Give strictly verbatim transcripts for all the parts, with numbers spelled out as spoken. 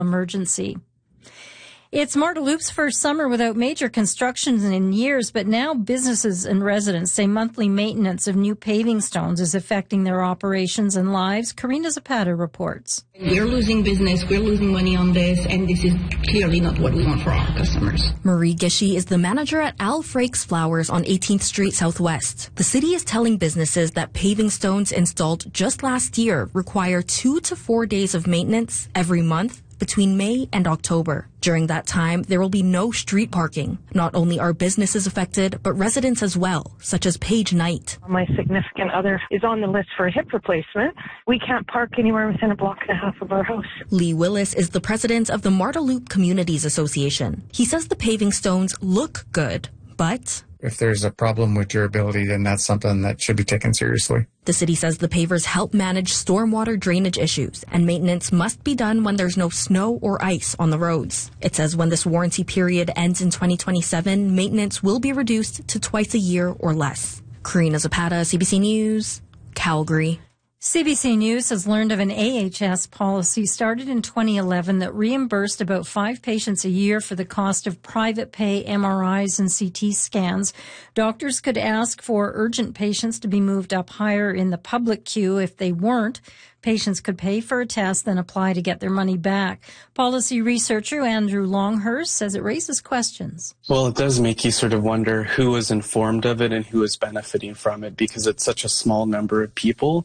emergency. It's Marda Loop's first summer without major constructions in years, but now businesses and residents say monthly maintenance of new paving stones is affecting their operations and lives. Karina Zapata reports. We're losing business, we're losing money on this, and this is clearly not what we want for our customers. Marie Gishy is the manager at Al Frakes Flowers on eighteenth Street Southwest. The city is telling businesses that paving stones installed just last year require two to four days of maintenance every month between May and October. During that time, there will be no street parking. Not only are businesses affected, but residents as well, such as Paige Knight. My significant other is on the list for a hip replacement. We can't park anywhere within a block and a half of our house. Lee Willis is the president of the Marda Loop Communities Association. He says the paving stones look good, but if there's a problem with durability, then that's something that should be taken seriously. The city says the pavers help manage stormwater drainage issues, and maintenance must be done when there's no snow or ice on the roads. It says when this warranty period ends in twenty twenty-seven, maintenance will be reduced to twice a year or less. Karina Zapata, C B C News, Calgary. C B C News has learned of an A H S policy started in twenty eleven that reimbursed about five patients a year for the cost of private pay M R Is and C T scans. Doctors could ask for urgent patients to be moved up higher in the public queue. If they weren't, patients could pay for a test, then apply to get their money back. Policy researcher Andrew Longhurst says it raises questions. Well, it does make you sort of wonder who was informed of it and who is benefiting from it, because it's such a small number of people.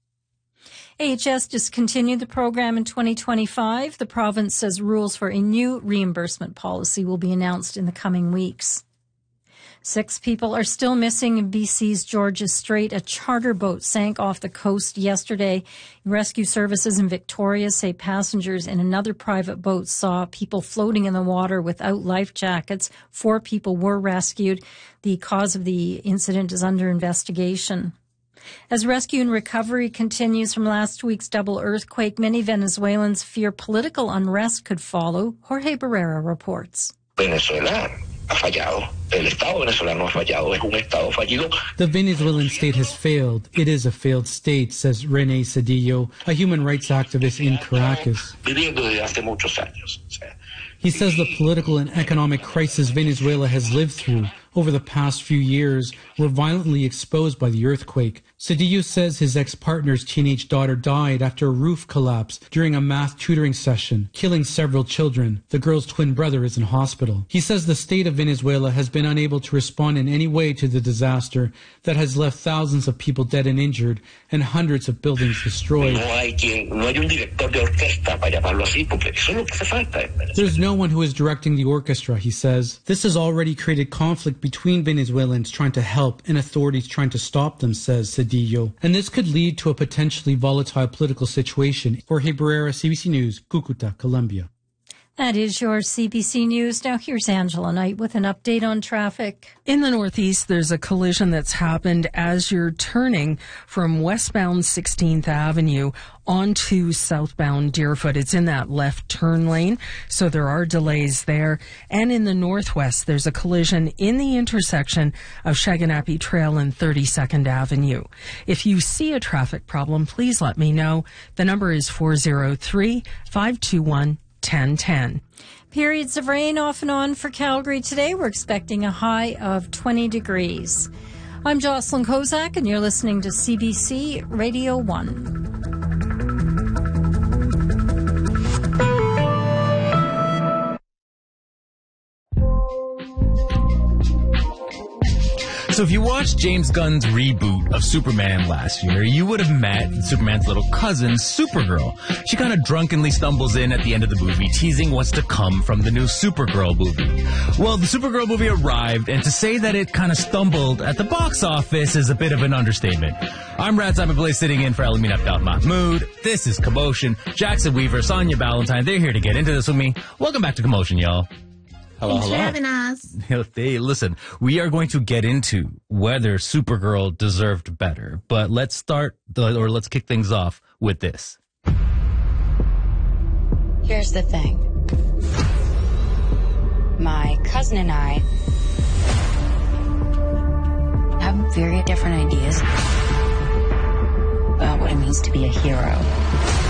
A H S discontinued the program in twenty twenty-five. The province says rules for a new reimbursement policy will be announced in the coming weeks. Six people are still missing in B C's Georges Strait. A charter boat sank off the coast yesterday. Rescue services in Victoria say passengers in another private boat saw people floating in the water without life jackets. Four people were rescued. The cause of the incident is under investigation. As rescue and recovery continues from last week's double earthquake, many Venezuelans fear political unrest could follow. Jorge Barrera reports. Venezuela ha fallado. El Estado venezolano ha fallado. Es un Estado fallido. The Venezuelan state has failed. It is a failed state, says René Cedillo, a human rights activist in Caracas. Viviendo desde hace muchos años. He says the political and economic crisis Venezuela has lived through over the past few years were violently exposed by the earthquake. Cedillo says his ex-partner's teenage daughter died after a roof collapsed during a math tutoring session, killing several children. The girl's twin brother is in hospital. He says the state of Venezuela has been unable to respond in any way to the disaster that has left thousands of people dead and injured and hundreds of buildings destroyed. There's no one who is directing the orchestra, he says. This has already created conflict between Venezuelans trying to help and authorities trying to stop them, says Cedillo. And this could lead to a potentially volatile political situation. Jorge Barrera, C B C News, Cucuta, Colombia. That is your C B C News. Now here's Angela Knight with an update on traffic. In the Northeast, there's a collision that's happened as you're turning from westbound sixteenth Avenue onto southbound Deerfoot. It's in that left turn lane, so there are delays there. And in the Northwest, there's a collision in the intersection of Shaganappi Trail and thirty-second Avenue. If you see a traffic problem, please let me know. The number is four oh three, five two one, ten ten. Periods of rain off and on for Calgary today. We're expecting a high of twenty degrees. I'm Jocelyn Kozak, and you're listening to C B C Radio one. So if you watched James Gunn's reboot of Superman last year, you would have met Superman's little cousin, Supergirl. She kind of drunkenly stumbles in at the end of the movie, teasing what's to come from the new Supergirl movie. Well, the Supergirl movie arrived, and to say that it kind of stumbled at the box office is a bit of an understatement. I'm Rad Simon Blaze, sitting in for Elamin Abdel Mahmoud. This is Commotion. Jackson Weaver, Sonia Ballantyne, they're here to get into this with me. Welcome back to Commotion, y'all. Hello, Thanks hello. for having us. Hey, listen, we are going to get into whether Supergirl deserved better, but let's start, the, or let's kick things off with this. Here's the thing. My cousin and I have very different ideas about what it means to be a hero.